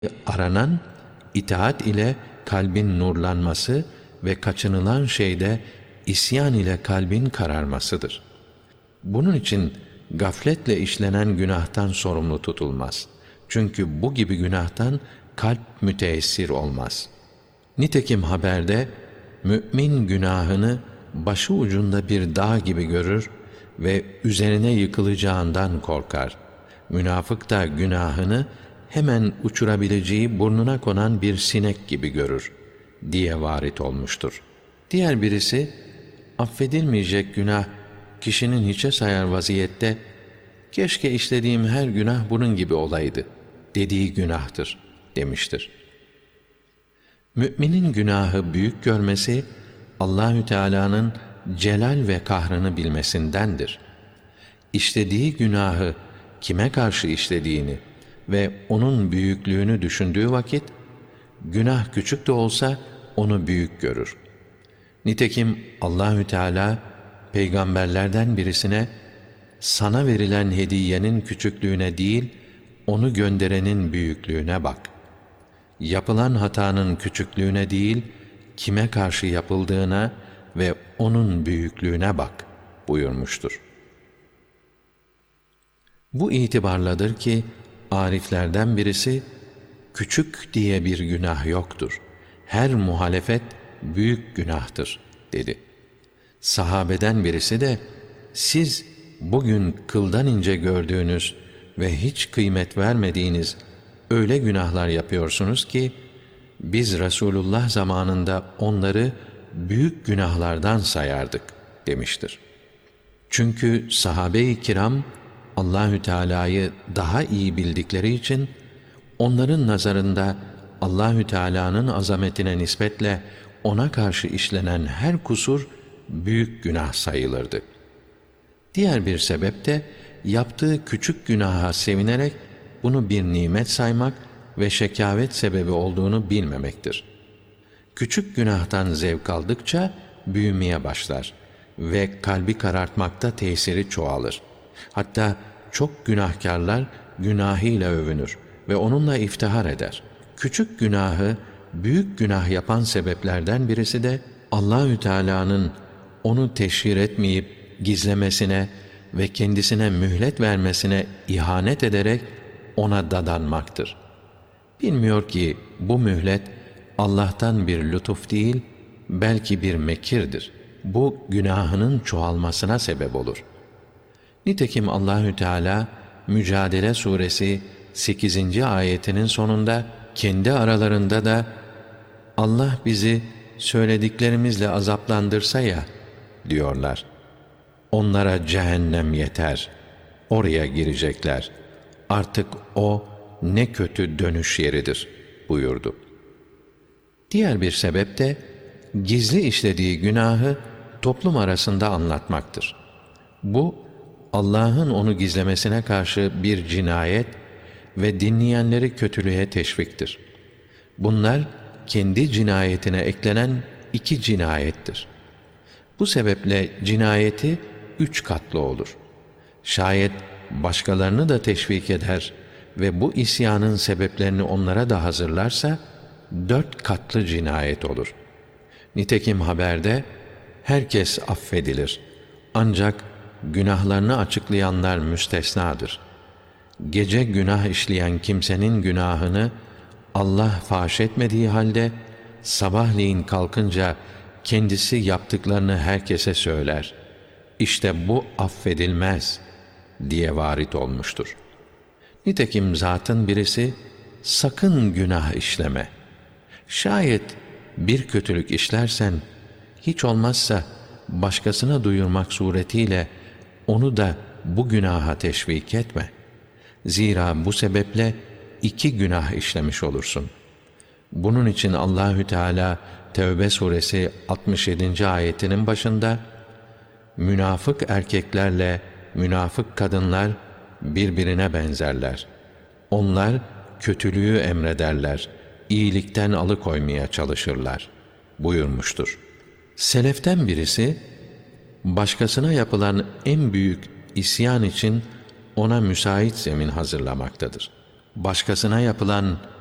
Aranan, itaat ile kalbin nurlanması ve kaçınılan şeyde isyan ile kalbin kararmasıdır. Bunun için gafletle işlenen günahtan sorumlu tutulmaz. Çünkü bu gibi günahtan kalp müteessir olmaz. Nitekim haberde mümin günahını başı ucunda bir dağ gibi görür ve üzerine yıkılacağından korkar. Münafık da günahını hemen uçurabileceği burnuna konan bir sinek gibi görür diye varit olmuştur. Diğer birisi, affedilmeyecek günah kişinin hiçe sayar vaziyette, keşke işlediğim her günah bunun gibi olaydı dediği günahtır demiştir. Müminin günahı büyük görmesi, Allahü Teala'nın celal ve kahrını bilmesindendir. İşlediği günahı kime karşı işlediğini ve onun büyüklüğünü düşündüğü vakit, günah küçük de olsa onu büyük görür. Nitekim Allahü Teala peygamberlerden birisine, sana verilen hediyenin küçüklüğüne değil, onu gönderenin büyüklüğüne bak. Yapılan hatanın küçüklüğüne değil, kime karşı yapıldığına ve onun büyüklüğüne bak buyurmuştur. Bu itibarladır ki, ariflerden birisi, küçük diye bir günah yoktur. Her muhalefet büyük günahtır dedi. Sahabeden birisi de, siz bugün kıldan ince gördüğünüz ve hiç kıymet vermediğiniz öyle günahlar yapıyorsunuz ki, biz Resulullah zamanında onları büyük günahlardan sayardık demiştir. Çünkü sahabe-i kiram Allahü Teala'yı daha iyi bildikleri için onların nazarında Allahü Teala'nın azametine nispetle ona karşı işlenen her kusur büyük günah sayılırdı. Diğer bir sebep de yaptığı küçük günaha sevinerek bunu bir nimet saymak ve şekavet sebebi olduğunu bilmemektir. Küçük günahtan zevk aldıkça büyümeye başlar ve kalbi karartmakta tesiri çoğalır. Hatta çok günahkarlar günahıyla övünür ve onunla iftihar eder. Küçük günahı büyük günah yapan sebeplerden birisi de Allahü Teala'nın onu teşhir etmeyip gizlemesine ve kendisine mühlet vermesine ihanet ederek ona dadanmaktır. Bilmiyor ki bu mühlet Allah'tan bir lütuf değil, belki bir mekirdir. Bu günahının çoğalmasına sebep olur. Nitekim Allahü Teala Mücadele Suresi 8. ayetinin sonunda kendi aralarında da Allah bizi söylediklerimizle azaplandırsa ya diyorlar. Onlara cehennem yeter. Oraya girecekler. Artık o ne kötü dönüş yeridir buyurdu. Diğer bir sebep de gizli işlediği günahı toplum arasında anlatmaktır. Bu Allah'ın onu gizlemesine karşı bir cinayet ve dinleyenleri kötülüğe teşviktir. Bunlar kendi cinayetine eklenen 2 cinayettir. Bu sebeple cinayeti 3 katlı olur. Şayet başkalarını da teşvik eder ve bu isyanın sebeplerini onlara da hazırlarsa 4 katlı cinayet olur. Nitekim haberde herkes affedilir. Ancak günahlarını açıklayanlar müstesnadır. Gece günah işleyen kimsenin günahını Allah fahş etmediği halde sabahleyin kalkınca kendisi yaptıklarını herkese söyler. İşte bu affedilmez diye varit olmuştur. Nitekim zatın birisi, sakın günah işleme. Şayet bir kötülük işlersen, hiç olmazsa başkasına duyurmak suretiyle onu da bu günaha teşvik etme. Zira bu sebeple 2 günah işlemiş olursun. Bunun için Allahü Teala Tevbe suresi 67. ayetinin başında münafık erkeklerle münafık kadınlar birbirine benzerler. Onlar kötülüğü emrederler, iyilikten alıkoymaya çalışırlar buyurmuştur. Seleften birisi, başkasına yapılan en büyük isyan için ona müsait zemin hazırlamaktadır. Başkasına yapılan